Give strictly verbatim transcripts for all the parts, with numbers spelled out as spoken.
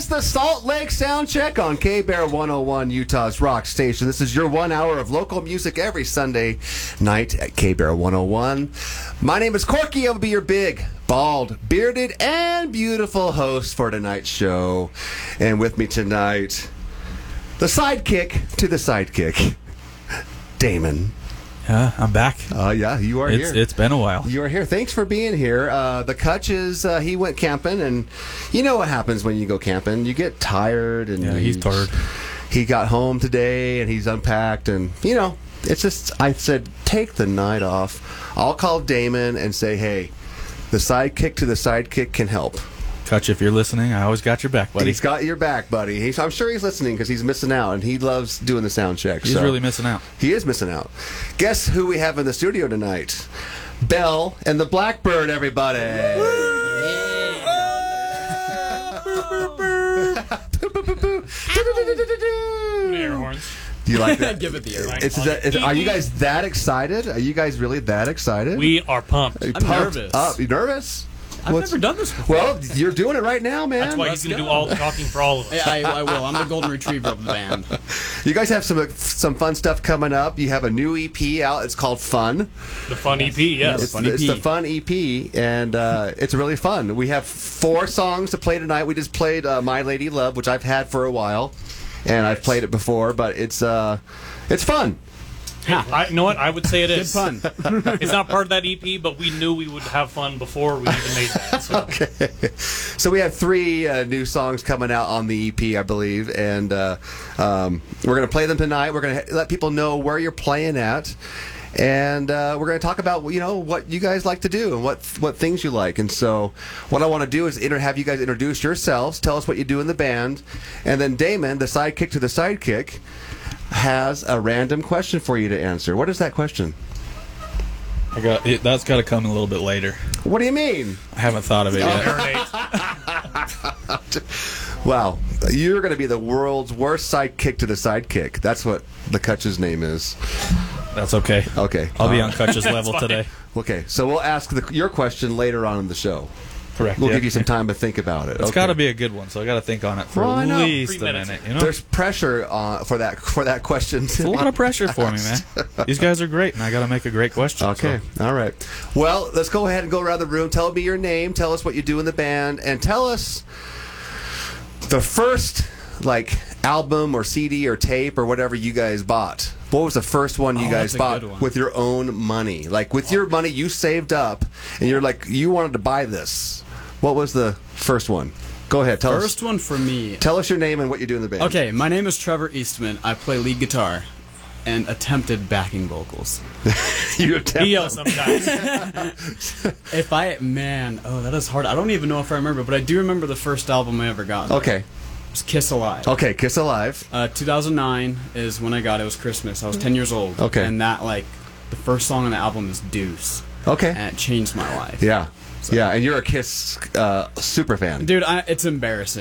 the Salt Lake Sound Check on K-Bear one oh one, Utah's rock station. This is your one hour of local music every Sunday night at K-Bear one oh one. My name is Corky. I'll be your big, bald, bearded, and beautiful host for tonight's show. And with me tonight, the sidekick to the sidekick, Damon. Yeah, I'm back. Uh, yeah, you are it's, here. It's been a while. You are here. Thanks for being here. Uh, the Kutches, uh, he went camping, and you know what happens when you go camping. You get tired. And yeah, you, he's tired. He got home today, and he's unpacked, and, you know, it's just, I said, take the night off. I'll call Damon and say, hey, the sidekick to the sidekick can help. Kutch, if you're listening, I always got your back, buddy. He's got your back, buddy. He's, I'm sure he's listening because he's missing out, and he loves doing the sound check. He's so. really missing out. He is missing out. Guess who we have in the studio tonight? Belle and the Blackbird, everybody. Air horns. Do you like that? Give it the air horns. It's that, is, are you guys that excited? Are you guys really that excited? We are pumped. Are you I'm pumped nervous. Up? You nervous? I've What's- never done this before. Well, you're doing it right now, man. That's why Let's he's going to go. do all the talking for all of us. I, I will. I'm the golden retriever of the band. You guys have some some fun stuff coming up. You have a new E P out. It's called Fun. The fun E P, yes. It's, Fun it's E P. the Fun E P, and uh, it's really fun. We have four songs to play tonight. We just played uh, My Lady Love, which I've had for a while, and I've played it before, but it's uh, it's fun. I, you know what? I would say it Good is. fun. It's not part of that E P, but we knew we would have fun before we even made that. So. Okay. So we have three uh, new songs coming out on the E P, I believe, and uh, um, we're going to play them tonight. We're going to let people know where you're playing at, and uh, we're going to talk about you know what you guys like to do and what what things you like. And so what I want to do is inter- have you guys introduce yourselves, tell us what you do in the band, and then Damon, the sidekick to the sidekick, has a random question for you to answer. What is that question? I got it, that's got to come a little bit later. What do you mean? I haven't thought of it yet. Marinate. Wow, you're going to be the world's worst sidekick to the sidekick. That's what the Kutch's name is. That's okay. Okay. I'll be All on Kutch's level fine. today. Okay, so we'll ask the, your question later on in the show. Correct. We'll yeah. give you some time to think about it. It's Okay. got to be a good one, so I got to think on it for Well, I at know. least a Premeditated. minute. You know, There's pressure uh, for that for that question. it's a lot of pressure for me, man. These guys are great, and I got to make a great question. Okay, so. all right. Well, let's go ahead and go around the room. Tell me your name. Tell us what you do in the band, and tell us the first like album or C D or tape or whatever you guys bought. What was the first one you Oh, guys that's a bought good one. with your own money? Like with your money you saved up, and you're like you wanted to buy this. What was the first one? Go ahead. Tell First us. one for me. Tell us your name and what you do in the band. Okay, my name is Trevor Eastman. I play lead guitar and attempted backing vocals. you He attempt. yells sometimes. If I, man, oh, that is hard. I don't even know if I remember, but I do remember the first album I ever got. Okay. It was Kiss Alive. Okay. Kiss Alive. Uh, two thousand nine is when I got it. It was Christmas. I was ten years old. Okay. And that, like, the first song on the album is Deuce. Okay. And it changed my life. Yeah. Yeah, and you're a Kiss uh, super fan. Dude, I, it's embarrassing.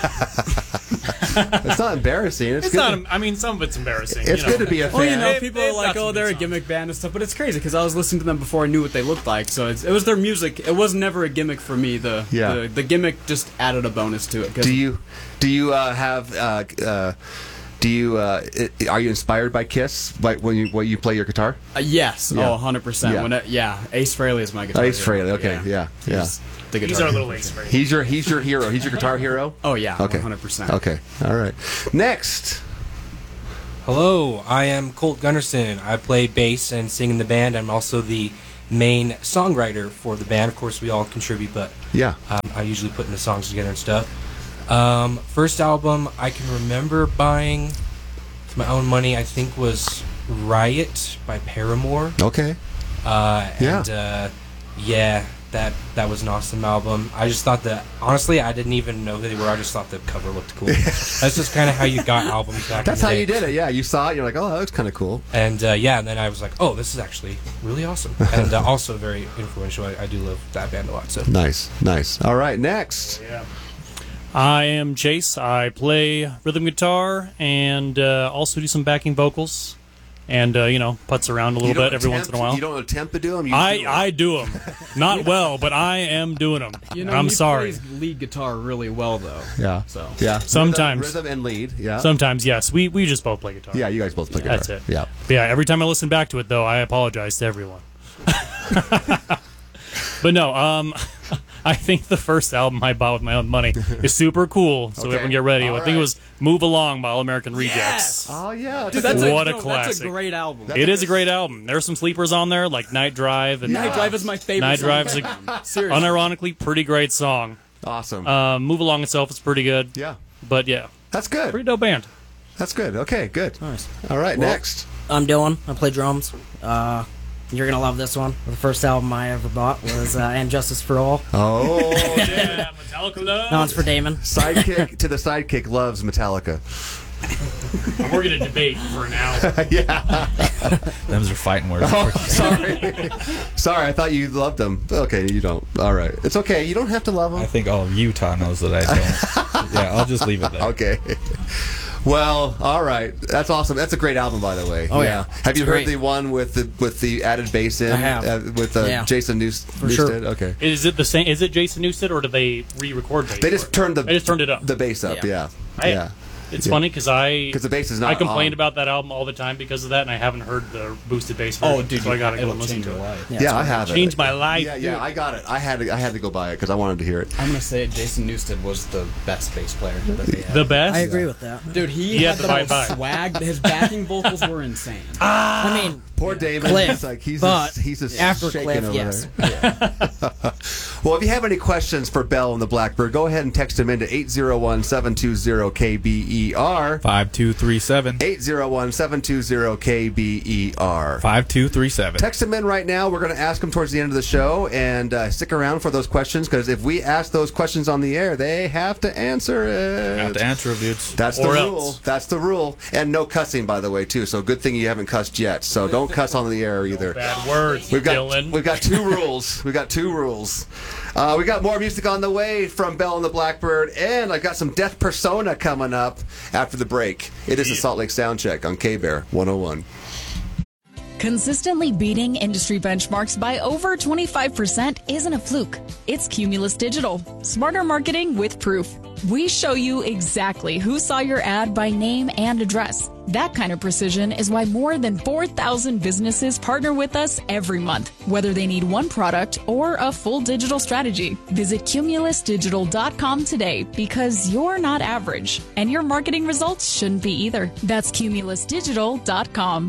It's not embarrassing. It's, It's good. not. I mean, some of it's embarrassing. It's you know. good to be a fan. Well, you know, They- people they've are like, got oh, some they're a good gimmick band and stuff, but it's crazy because I was listening to them before I knew what they looked like, so it's, it was their music. It was never a gimmick for me. The Yeah. the, the gimmick just added a bonus to it. 'cause- Do you do you uh, have uh, uh, do you uh, i- are you inspired by Kiss like when you when you play your guitar? Uh, yes, Yeah. oh, one hundred percent. Yeah. When it, yeah, Ace Frehley is my guitar. Oh, Ace hero. Frehley. Okay, yeah, yeah. He's the He's guitar our hero little for ace sure. right He's your he's your hero. He's your guitar hero. Oh yeah, Okay. one hundred percent. Okay. All right. Next. Hello, I am Colt Gunnarsson. I play bass and sing in the band. I'm also the main songwriter for the band. Of course, we all contribute, but Yeah. um, I usually put the songs together and stuff. Um, first album I can remember buying with my own money, I think, was Riot by Paramore. Okay. Uh, Yeah. and uh, yeah, that that was an awesome album. I just thought that, honestly, I didn't even know who they were. I just thought the cover looked cool. That's just kind of how you got albums back That's in how the you day. did it. Yeah, you saw it. You're like, oh, that looks kind of cool. And uh, yeah, and then I was like, oh, this is actually really awesome. And uh, also very influential. I, I do love that band a lot. So Nice, nice. All right, next. Yeah. I am Chase. I play rhythm guitar and uh, also do some backing vocals. and uh, you know, putts around a little You don't bit every once attempt- in a while. You don't attempt to do them. You I do 'em. I do them, not well, but I am doing them. You know, I'm he sorry. plays lead guitar really well, though. Yeah. So Yeah. Sometimes. rhythm, rhythm and lead. Yeah. Sometimes, yes, we we just both play guitar. yeah, you guys both play guitar. That's it. Yeah. But yeah, every time I listen back to it, though, I apologize to everyone. But no, um, I think the first album I bought with my own money is super cool. So Okay. everyone get ready. All I think it right. was "Move Along" by All American Rejects. Oh yeah. Dude, that's What a, a no, That's a classic. great album. That- It is a great album. There's some sleepers on there, like "Night Drive" and Night Drive is my favorite. Night song Drive's of a- the album. Seriously. unironically pretty great song. awesome. Um, "Move Along" itself is pretty good. yeah. But yeah, That's good. pretty dope band. That's good. Okay. Good. Nice. All right. Well- next. I'm Dylan. I play drums. Uh, you're gonna love this one. The first album I ever bought was uh, "And Justice for All." Oh. Yeah, Metallica love. That one's for Damon. Sidekick to the sidekick loves Metallica. We're gonna debate for an hour. yeah. Them's are fighting words. Oh, sorry. sorry. I thought you loved them. Okay, you don't. All right. It's okay. You don't have to love them. I think all of Utah knows that I don't. Yeah, I'll just leave it there. Okay. Well, all right. That's awesome. That's a great album, by the way. Oh, yeah. Have It's you heard great. the one with the with the added bass in? I have. Uh, with uh, Yeah. Jason News- For sure. Newsted? Okay. Is it the same? Is it Jason Newsted, or did they re-record? Bass They for just it? turned the They just turned it up. the bass up. Yeah. Yeah. I- yeah. It's Yeah. funny because I 'Cause the bass is not I complained on. about that album all the time because of that, and I haven't heard the boosted bass Oh, version. dude, so I gotta it'll go listen change to your it. life. Yeah, Yeah, it's I great. have it. Changed my life. Yeah, yeah. I got it. I had to. I had to go buy it because I wanted to hear it. I'm gonna say it, Jason Newsted was the best bass player that they had. The best. I agree with that. Dude, he You had have to the buy most it by. swag. His backing vocals were insane. I mean, Poor Damon. Cliff, he's like he's but just, he's just after shaking Cliff, over yes. there. Well, if you have any questions for Bell and the Blackbird, go ahead and text him into eight zero one, seven two zero, K B E R. Five two three seven. eight zero one, seven two zero, K B E R. Five two three seven. Text them in right now. We're going to ask them towards the end of the show, and uh, stick around for those questions because if we ask those questions on the air, they have to answer it. Have to answer it, dudes. That's the Or rule. else. That's the rule. And no cussing, by the way, too. So good thing you haven't cussed yet. So don't cuss on the air either. Bad words, We've got Dylan. we've got two rules. We've got two rules. Uh, we got more music on the way from Bell and the Blackbird, and I've got some Death Persona coming up after the break. It is the Salt Lake Soundcheck on K-Bear one oh one. Consistently beating industry benchmarks by over twenty-five percent isn't a fluke. It's Cumulus Digital. Smarter marketing with proof. We show you exactly who saw your ad by name and address. That kind of precision is why more than four thousand businesses partner with us every month, whether they need one product or a full digital strategy. Visit cumulus digital dot com today because you're not average, and your marketing results shouldn't be either. That's cumulus digital dot com.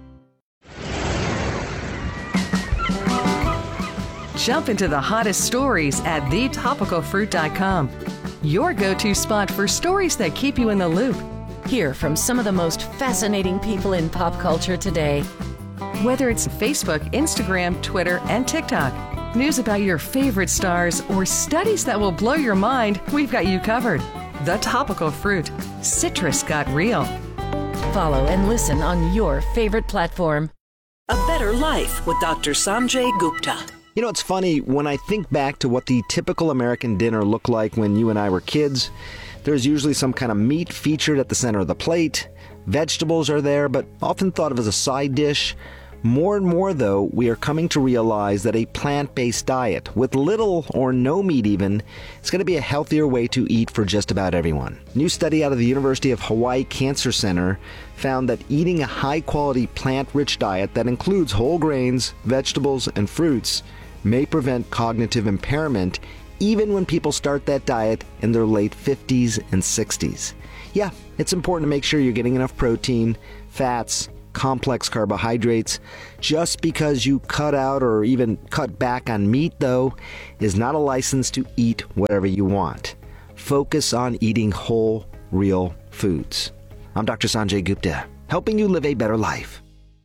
Jump into the hottest stories at the topical fruit dot com. Your go-to spot for stories that keep you in the loop. Hear from some of the most fascinating people in pop culture today. Whether it's Facebook, Instagram, Twitter, and TikTok. News about your favorite stars or studies that will blow your mind, we've got you covered. The Topical Fruit. Citrus got real. Follow and listen on your favorite platform. A Better Life with Doctor Sanjay Gupta. You know, it's funny, when I think back to what the typical American dinner looked like when you and I were kids, there's usually some kind of meat featured at the center of the plate. Vegetables are there, but often thought of as a side dish. More and more, though, we are coming to realize that a plant-based diet, with little or no meat even, is going to be a healthier way to eat for just about everyone. A new study out of the University of Hawaii Cancer Center found that eating a high-quality plant-rich diet that includes whole grains, vegetables, and fruits may prevent cognitive impairment even when people start that diet in their late fifties and sixties. Yeah, it's important to make sure you're getting enough protein, fats, complex carbohydrates. Just because you cut out or even cut back on meat, though, is not a license to eat whatever you want. Focus on eating whole, real foods. I'm Doctor Sanjay Gupta, helping you live a better life.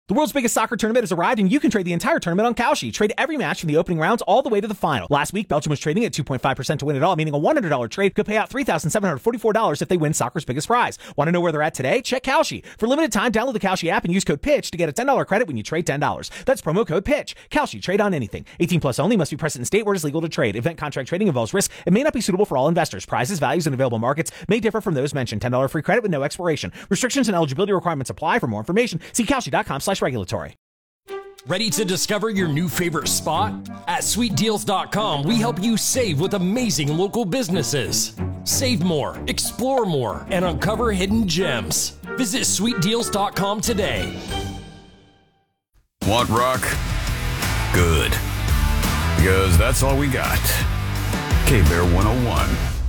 The world's biggest soccer tournament has arrived, and you can trade the entire tournament on Kalshi. Trade every match from the opening rounds all the way to the final. Last week, Belgium was trading at two point five percent to win it all, meaning a one hundred dollars trade could pay out three thousand seven hundred forty-four dollars if they win soccer's biggest prize. Want to know where they're at today? Check Kalshi. For limited time, download the Kalshi app and use code PITCH to get a ten dollars credit when you trade ten dollars. That's promo code PITCH. Kalshi. Trade on anything. eighteen plus only. Must be present in state where it is legal to trade. Event contract trading involves risk and may not be suitable for all investors. Prizes, values, and available markets may differ from those mentioned. ten dollars free credit with no expiration. Restrictions and eligibility requirements apply. For more information, see Kalshi.com slash regulatory. Ready to discover your new favorite spot? At sweet deals dot com, we help you save with amazing local businesses. Save more, explore more, and uncover hidden gems. Visit sweet deals dot com today. Want rock? Good. Because that's all we got. K-Bear one oh one.